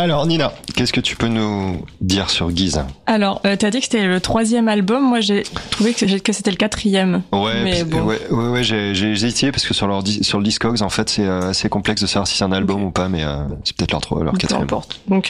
Alors Nina, qu'est-ce que tu peux nous dire sur Guise? Alors, t'as dit que c'était le 3e album. Moi, j'ai trouvé que c'était le 4e. Ouais, mais bon. ouais, j'ai essayé parce que sur le Discogs, en fait, c'est assez complexe de savoir si c'est un album ou pas, mais c'est peut-être leur 4e. Peu importe. Donc,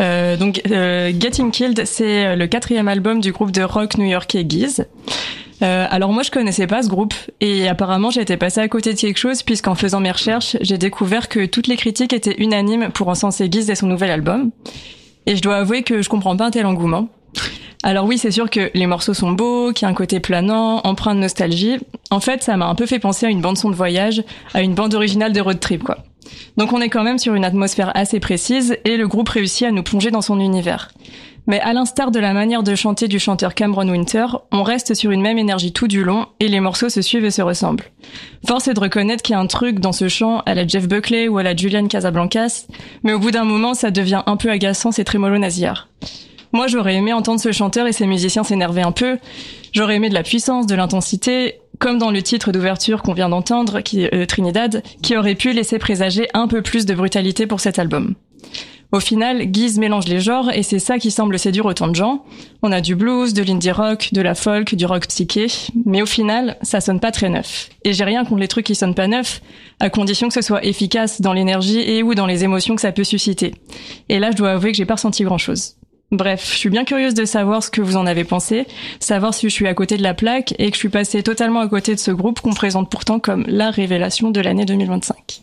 Getting Killed, c'est le 4e album du groupe de rock new-yorkais Guise. Alors moi je connaissais pas ce groupe et apparemment j'ai été passée à côté de quelque chose puisqu'en faisant mes recherches j'ai découvert que toutes les critiques étaient unanimes pour encenser Guise et son nouvel album et je dois avouer que je comprends pas un tel engouement. Alors oui c'est sûr que les morceaux sont beaux, qu'il y a un côté planant, empreint de nostalgie. En fait ça m'a un peu fait penser à une bande son de voyage, à une bande originale de road trip quoi. Donc on est quand même sur une atmosphère assez précise et le groupe réussit à nous plonger dans son univers. Mais à l'instar de la manière de chanter du chanteur Cameron Winter, on reste sur une même énergie tout du long et les morceaux se suivent et se ressemblent. Force est de reconnaître qu'il y a un truc dans ce chant à la Jeff Buckley ou à la Julian Casablancas, mais au bout d'un moment ça devient un peu agaçant, c'est trémolo nasillard. Moi j'aurais aimé entendre ce chanteur et ses musiciens s'énerver un peu, j'aurais aimé de la puissance, de l'intensité, comme dans le titre d'ouverture qu'on vient d'entendre, Trinidad, qui aurait pu laisser présager un peu plus de brutalité pour cet album. Au final, Guise mélange les genres et c'est ça qui semble séduire autant de gens. On a du blues, de l'indie rock, de la folk, du rock psyché, mais au final, ça sonne pas très neuf. Et j'ai rien contre les trucs qui sonnent pas neufs, à condition que ce soit efficace dans l'énergie et ou dans les émotions que ça peut susciter. Et là, je dois avouer que j'ai pas ressenti grand-chose. Bref, je suis bien curieuse de savoir ce que vous en avez pensé, savoir si je suis à côté de la plaque et que je suis passée totalement à côté de ce groupe qu'on présente pourtant comme la révélation de l'année 2025.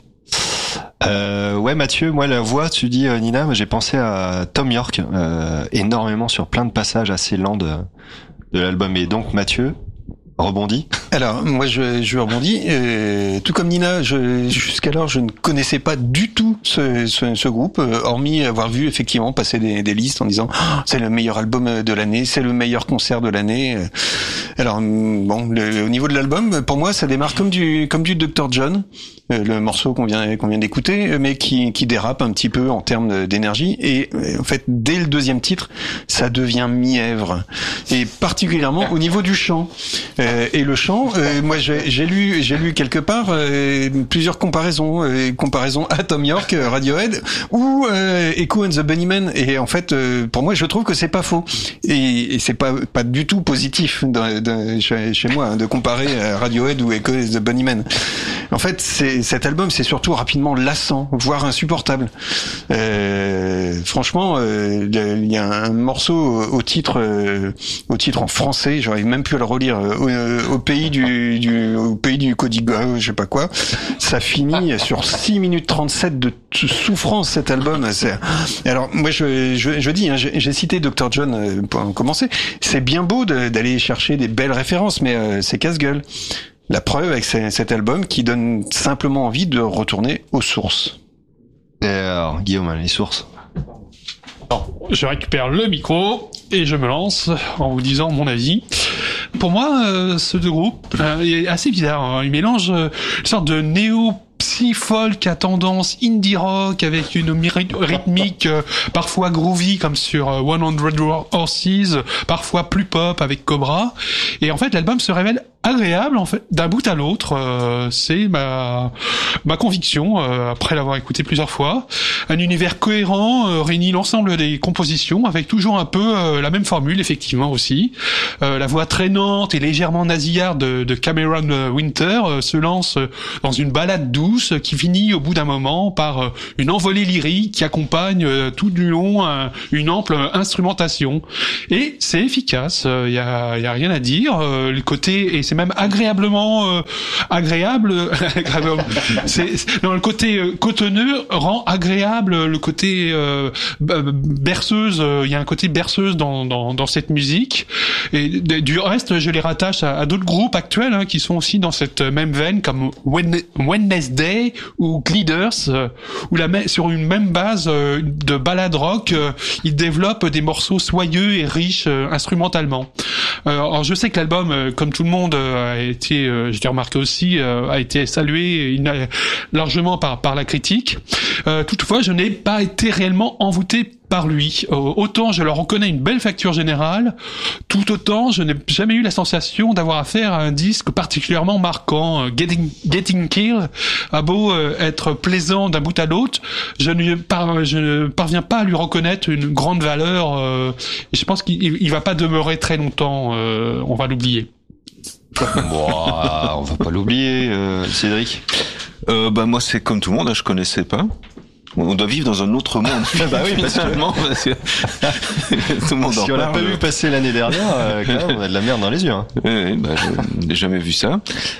Ouais Mathieu, moi la voix, tu dis Nina, j'ai pensé à Tom York énormément sur plein de passages assez lents de l'album. Et donc Mathieu, rebondis. Alors moi je rebondis. Tout comme Nina, jusqu'alors je ne connaissais pas du tout ce groupe, hormis avoir vu effectivement passer des listes en disant c'est le meilleur album de l'année, c'est le meilleur concert de l'année. Alors bon, au niveau de l'album, pour moi ça démarre comme du Dr. John. Le morceau qu'on vient d'écouter, mais qui dérape un petit peu en termes d'énergie. Et en fait, dès le deuxième titre, ça devient mièvre. Et particulièrement au niveau du chant. Et le chant, moi j'ai lu quelque part plusieurs comparaisons à Tom York, Radiohead, ou Echo and the Bunnymen. Et en fait, pour moi, je trouve que c'est pas faux. Et c'est pas du tout positif chez moi hein, de comparer Radiohead ou Echo and the Bunnymen. En fait, cet album, c'est surtout rapidement lassant, voire insupportable. Franchement, il y a un morceau au titre en français, j'arrive même plus à le relire, au pays du Codigo, je sais pas quoi. Ça finit sur 6 minutes 37 de souffrance, cet album. Alors, moi, je dis, hein, j'ai cité Dr. John pour commencer. C'est bien beau d'aller chercher des belles références, mais c'est casse-gueule. La preuve avec cet album qui donne simplement envie de retourner aux sources. Et alors, Guillaume, les sources. Alors, je récupère le micro et je me lance en vous disant mon avis. Pour moi, ce deux groupes est assez bizarre. Hein. Il mélange une sorte de psy-folk à tendance indie rock avec une rythmique parfois groovy comme sur 100 Horses, parfois plus pop avec Cobra. Et en fait, l'album se révèle agréable en fait d'un bout à l'autre. C'est ma conviction après l'avoir écouté plusieurs fois. Un univers cohérent réunit l'ensemble des compositions avec toujours un peu la même formule effectivement aussi. La voix traînante et légèrement nasillarde de Cameron Winter se lance dans une ballade douce qui finit au bout d'un moment par une envolée lyrique qui accompagne tout du long une ample instrumentation. Et c'est efficace, il y a rien à dire. Le côté, et c'est même agréablement agréable. Le côté cotonneux rend agréable le côté berceuse. Il y a un côté berceuse dans cette musique. Et du reste, je les rattache à d'autres groupes actuels hein, qui sont aussi dans cette même veine, comme Wednesday ou Gliders, où sur une même base de ballade rock, ils développent des morceaux soyeux et riches instrumentalement. Alors je sais que l'album, comme tout le monde, a été, j'ai remarqué aussi, a été salué largement par la critique. Toutefois, je n'ai pas été réellement envoûté par lui. Autant je leur reconnais une belle facture générale, tout autant je n'ai jamais eu la sensation d'avoir affaire à un disque particulièrement marquant. Getting Killed a beau être plaisant d'un bout à l'autre, je ne parviens pas à lui reconnaître une grande valeur, et je pense qu'il va pas demeurer très longtemps, on va l'oublier. Bon, on va pas l'oublier, Cédric. Moi c'est comme tout le monde, je connaissais pas. On doit vivre dans un autre monde. Bah oui, parce que tout le monde si on l'a pas vu passer l'année dernière, quand même, on a de la merde dans les yeux. Hein. Oui, je n'ai jamais vu ça.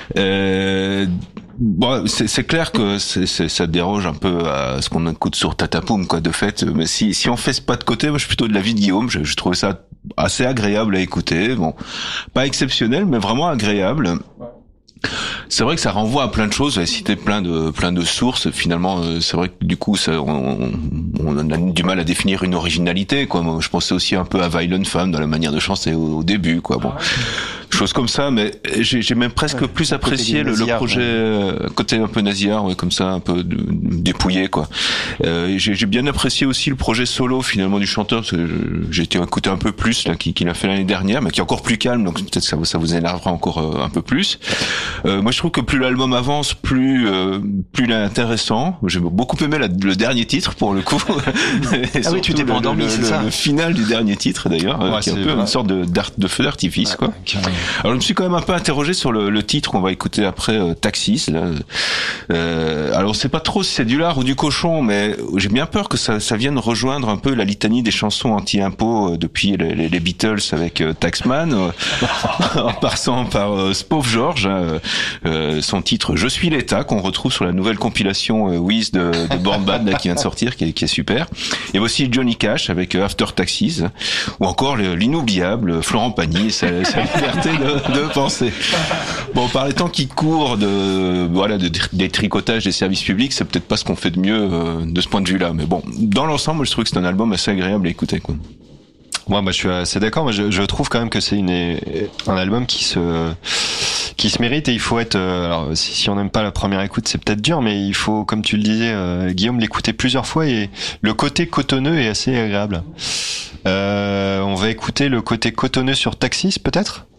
C'est clair que ça déroge un peu à ce qu'on écoute sur Tatapoum, quoi, de fait. Mais si on fait ce pas de côté, moi je suis plutôt de l'avis de Guillaume. Je trouvais ça assez agréable à écouter. Bon, pas exceptionnel, mais vraiment agréable. C'est vrai que ça renvoie à plein de choses. J'avais cité plein de sources. Finalement, c'est vrai que du coup, on a du mal à définir une originalité, quoi. Moi, je pensais aussi un peu à Violent Femmes dans la manière de chanter au début, quoi. Bon, choses comme ça. Mais j'ai même presque plus apprécié le projet côté un peu nasillard, ouais, comme ça, un peu dépouillé, quoi. J'ai bien apprécié aussi le projet solo finalement du chanteur, parce que j'ai été écouter un peu plus là qu'il a fait l'année dernière, mais qui est encore plus calme. Donc peut-être ça vous énervera encore un peu plus. Moi, je trouve que plus l'album avance, plus il est intéressant. J'ai beaucoup aimé le dernier titre pour le coup. Ah oui, tu t'es pas endormi, c'est ça. Le final du dernier titre d'ailleurs, ouais, qui est un peu une sorte de feu d'artifice, quoi. Alors je me suis quand même un peu interrogé sur le titre qu'on va écouter après, Taxis. Là. Alors on sait pas trop si c'est du lard ou du cochon, mais j'ai bien peur que ça vienne rejoindre un peu la litanie des chansons anti-impôts depuis les Beatles avec Taxman, en passant par ce pauvre George. Son titre Je suis l'État qu'on retrouve sur la nouvelle compilation Wiz de Born Bad là, qui vient de sortir, qui est super. Il y a aussi Johnny Cash avec After Taxis, ou encore l'inoubliable Florent Pagny et sa liberté de penser. Bon, par les temps qui courent des tricotages des services publics, c'est peut-être pas ce qu'on fait de mieux de ce point de vue-là, mais bon, dans l'ensemble, je trouve que c'est un album assez agréable à écouter, quoi. Moi, je suis assez d'accord. Moi, je trouve quand même que c'est un album qui se mérite, et il faut être. Alors, si on n'aime pas la première écoute, c'est peut-être dur, mais il faut, comme tu le disais, Guillaume, l'écouter plusieurs fois, et le côté cotonneux est assez agréable. On va écouter le côté cotonneux sur Taxis, peut-être.